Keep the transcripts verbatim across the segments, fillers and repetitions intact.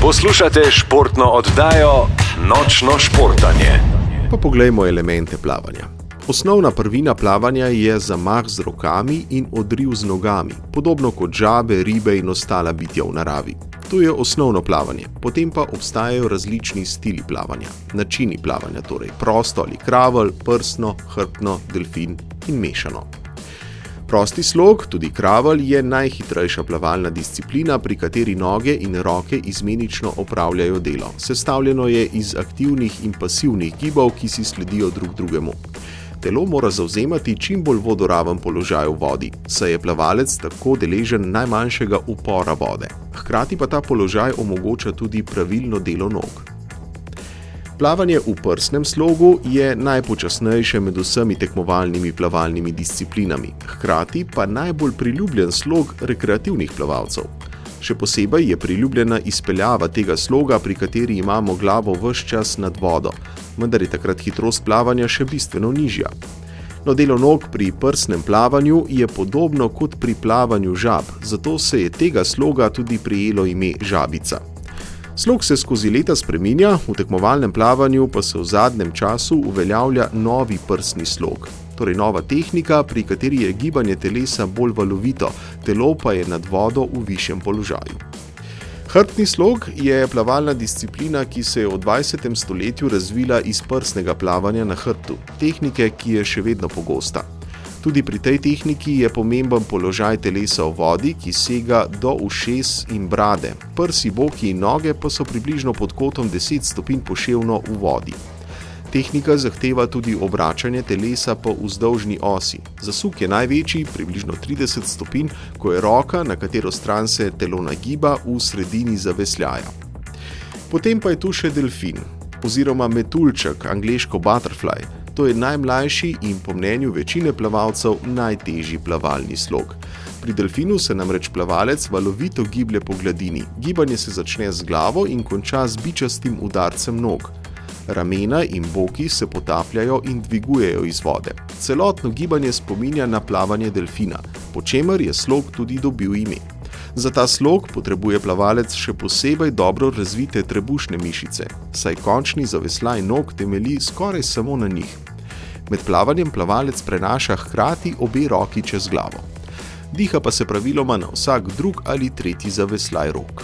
Poslušate športno oddajo Nočno športanje. Pa poglejmo elemente plavanja. Osnovna prvina plavanja je zamah z rokami in odriv z nogami, podobno kot žabe, ribe in ostala bitja v naravi. To je osnovno plavanje, potem pa obstajajo različni stili plavanja, načini plavanja, torej prosto ali kravel, prsno, hrbtno, delfin in mešano. Prosti slog, tudi kravel, je najhitrejša plavalna disciplina, pri kateri noge in roke izmenično opravljajo delo. Sestavljeno je iz aktivnih in pasivnih gibov, ki si sledijo drug drugemu. Telo mora zavzemati čim bolj vodoraven položaj v vodi, saj je plavalec tako deležen najmanjšega upora vode. Hkrati pa ta položaj omogoča tudi pravilno delo nog. Plavanje v prsnem slogu je najpočasnejše med vsemi tekmovalnimi plavalnimi disciplinami, hkrati pa najbolj priljubljen slog rekreativnih plavalcev. Še posebej je priljubljena izpeljava tega sloga, pri kateri imamo glavo ves čas nad vodo, vendar je takrat hitrost plavanja še bistveno nižja. No, delo nog pri prsnem plavanju je podobno kot pri plavanju žab, zato se je tega sloga tudi prijelo ime žabica. Slog se skozi leta spreminja, v tekmovalnem plavanju pa se v zadnjem času uveljavlja novi prsni slog, torej nova tehnika, pri kateri je gibanje telesa bolj valovito, telo pa je nad vodo v višjem položaju. Hrbtni slog je plavalna disciplina, ki se je v dvajsetem stoletju razvila iz prsnega plavanja na hrbtu, tehnike, ki je še vedno pogosta. Tudi pri tej tehniki je pomemben položaj telesa v vodi, ki sega do ušes in brade. Prsi, boki in noge pa so približno pod kotom deset stopinj poševno v vodi. Tehnika zahteva tudi obračanje telesa po vzdolžni osi. Zasuk je največji, približno trideset stopinj, ko je roka, na katero stran se telo nagiba, v sredini zavesljaja. Potem pa je tu še delfin, oziroma metuljček, angleško butterfly. To je najmlajši in po mnenju večine plavalcev najtežji plavalni slog. Pri delfinu se namreč plavalec valovito giblje po gladini. Gibanje se začne z glavo in konča z bičastim udarcem nog. Ramena in boki se potapljajo in dvigujejo iz vode. Celotno gibanje spominja na plavanje delfina, po čemer je slog tudi dobil ime. Za ta slog potrebuje plavalec še posebej dobro razvite trebušne mišice, saj končni zavesljaj nog temelji skoraj samo na njih. Med plavanjem plavalec prenaša hkrati obe roki čez glavo. Diha pa se praviloma na vsak drug ali tretji zavesljaj rok.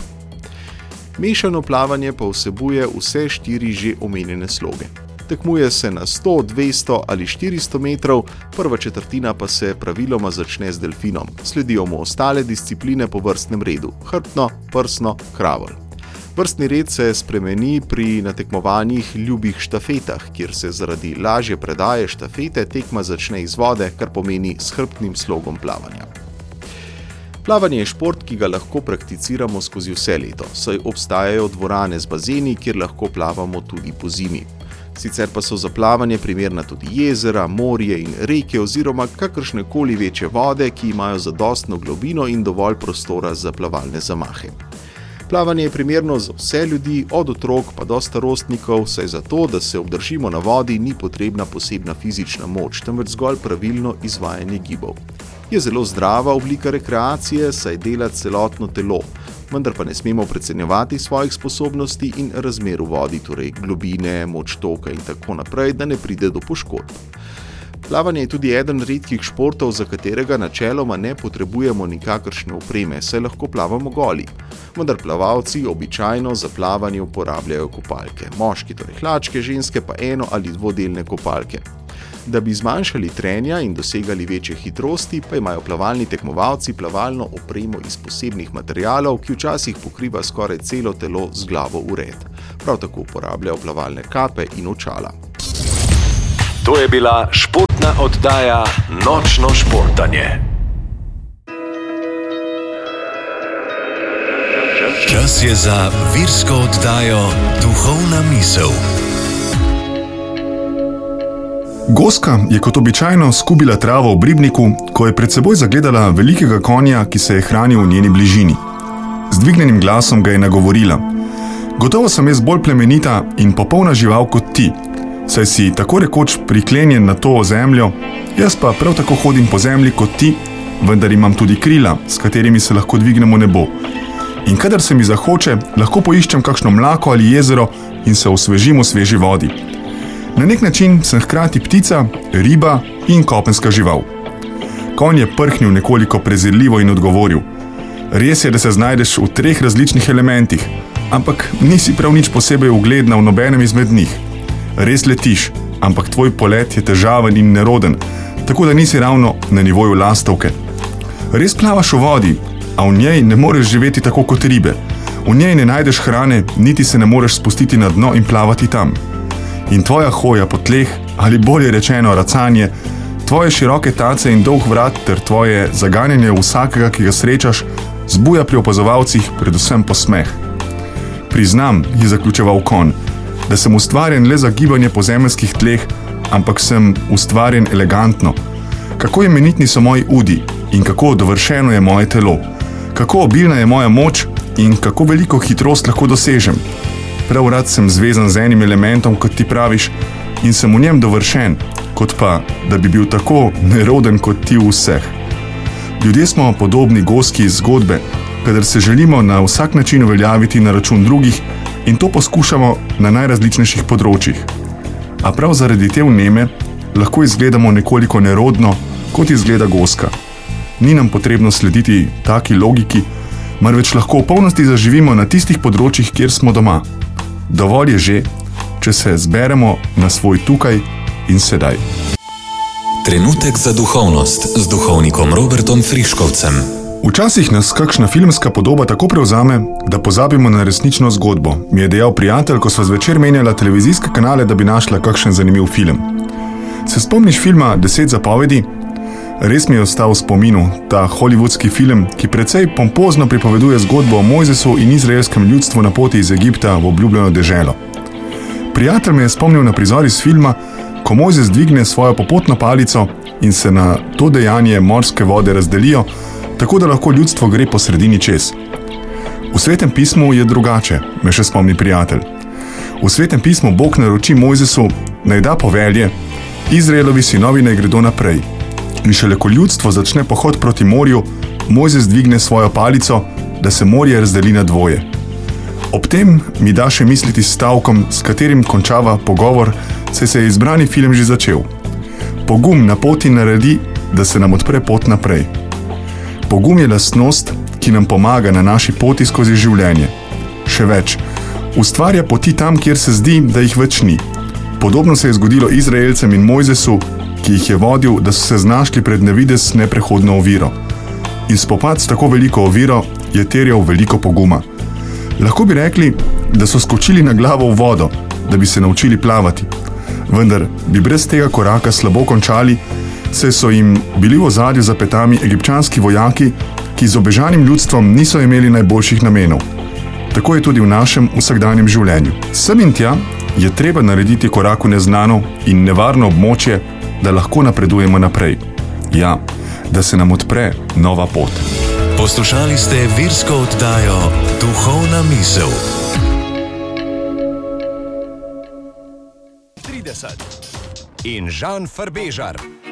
Mešano plavanje pa vsebuje vse štiri že omenjene sloge. Tekmuje se na sto, dvesto ali štiristo metrov, prva četrtina pa se praviloma začne z delfinom. Sledijo mu ostale discipline po vrstnem redu, hrbtno, prsno, kravel. Vrstni red se spremeni pri natekmovanjih ljubih štafetah, kjer se zaradi lažje predaje štafete tekma začne iz vode, kar pomeni s hrbtnim slogom plavanja. Plavanje je šport, ki ga lahko prakticiramo skozi vse leto, saj obstajajo dvorane z bazeni, kjer lahko plavamo tudi po zimi. Sicer pa so za plavanje primerna tudi jezera, morje in reke oziroma kakršnekoli večje vode, ki imajo zadostno globino in dovolj prostora za plavalne zamahe. Plavanje je primerno za vse ljudi, od otrok pa do starostnikov, saj zato, da se obdržimo na vodi, ni potrebna posebna fizična moč, temveč zgolj pravilno izvajanje gibov. Je zelo zdrava oblika rekreacije, saj dela celotno telo, vendar pa ne smemo precenjevati svojih sposobnosti in razmer v vodi, torej globine, moč toka in tako naprej, da ne pride do poškodb. Plavanje je tudi eden redkih športov, za katerega načeloma ne potrebujemo nikakršne opreme, saj lahko plavamo goli. Vendar plavalci običajno za plavanje uporabljajo kopalke. Moški torej hlačke, ženske pa eno ali dvodelne kopalke. Da bi zmanjšali trenja in dosegali večje hitrosti, pa imajo plavalni tekmovalci plavalno opremo iz posebnih materialov, ki včasih pokriva skoraj celo telo z glavo v red. Prav tako uporabljajo plavalne kape in očala. To je bila športna oddaja Nočno športanje. Čas je za virsko oddajo Duhovna misel. Goska je kot običajno skubila travo v Bribniku, ko je pred seboj zagledala velikega konja, ki se je hranil v njeni bližini. Z dvignjenim glasom ga je nagovorila: "Gotovo sem jaz bolj plemenita in popolna žival kot ti, saj si tako rekoč priklenjen na to zemljo, jaz pa prav tako hodim po zemlji kot ti, vendar imam tudi krila, s katerimi se lahko dvignem v nebo. In kadar se mi zahoče, lahko poiščem kakšno mlako ali jezero in se osvežim v sveži vodi. Na nek način sem hkrati ptica, riba in kopenska žival. Konj je prhnil nekoliko prezirljivo in odgovoril: res je, da se znajdeš v treh različnih elementih, ampak nisi prav nič posebej ugledna v nobenem izmed njih. Res letiš, ampak tvoj polet je težaven in neroden, tako da nisi ravno na nivoju lastovke. Res plavaš v vodi, a v njej ne moreš živeti tako kot ribe. V njej ne najdeš hrane, niti se ne moreš spustiti na dno in plavati tam. In tvoja hoja po tleh, ali bolje rečeno racanje, tvoje široke tace in dolg vrat ter tvoje zaganjanje vsakega, ki ga srečaš, zbuja pri opazovalcih predvsem posmeh. Priznam, je zaključeval konj, da sem ustvarjen le za gibanje po zemeljskih tleh, ampak sem ustvarjen elegantno. Kako imenitni so moji udi in kako dovršeno je moje telo. Kako obilna je moja moč in kako veliko hitrost lahko dosežem. Prav rad sem zvezan z enim elementom, kot ti praviš, in sem v njem dovršen, kot pa, da bi bil tako neroden kot ti v vseh. Ljudje smo podobni goski iz zgodbe, kadar se želimo na vsak način uveljaviti na račun drugih in to poskušamo na najrazličnejših področjih. A prav zaradi te vneme lahko izgledamo nekoliko nerodno, kot izgleda goska. Ni nam potrebno slediti taki logiki, marveč lahko v polnosti zaživimo na tistih področjih, kjer smo doma. Dovolj je že, če se zberemo na svoj tukaj in sedaj. Trenutek za duhovnost z duhovnikom Robertom Friškovcem. Včasih nas kakšna filmska podoba tako prevzame, da pozabimo na resnično zgodbo, mi je dejal prijatelj, ko sva zvečer menjala televizijske kanale, da bi našla kakšen zanimiv film. Se spomniš filma Deset zapovedi? Res mi je ostal v spominu ta hollywoodski film, ki precej pompozno pripoveduje zgodbo o Mojzesu in izraelskem ljudstvu na poti iz Egipta v obljubljeno deželo. Prijatelj me je spomnil na prizor iz filma, ko Mojzes dvigne svojo popotno palico in se na to dejanje morske vode razdelijo, tako da lahko ljudstvo gre po sredini čez. V Svetem pismu je drugače, me še spomni prijatelj. V Svetem pismu Bog naroči Mojzesu, naj da povelje, Izraelovi sinovi naj gredo naprej. In šele ko ljudstvo začne pohod proti morju, Mojzes dvigne svojo palico, da se morje razdeli na dvoje. Ob tem mi da še misliti s stavkom, s katerim končava pogovor, saj se je izbrani film že začel. Pogum na poti naredi, da se nam odpre pot naprej. Pogum je lastnost, ki nam pomaga na naši poti skozi življenje. Še več, ustvarja poti tam, kjer se zdi, da jih več ni. Podobno se je zgodilo Izraelcem in Mojzesu, ki jih je vodil, da so se znašli pred nevidez neprehodno oviro. In spopad s tako veliko oviro je terjal veliko poguma. Lahko bi rekli, da so skočili na glavo v vodo, da bi se naučili plavati. Vendar bi brez tega koraka slabo končali, saj so jim bili v ozadju za petami egipčanski vojaki, ki z obežanim ljudstvom niso imeli najboljših namenov. Tako je tudi v našem vsakdanjem življenju. Sem in tja je treba narediti korak v neznano in nevarno območje, da lahko napredujemo naprej. Ja, da se nam odpre nova pot. Poslušali ste virsko oddajo Duhovna misel. trideset in Žan Farbežar.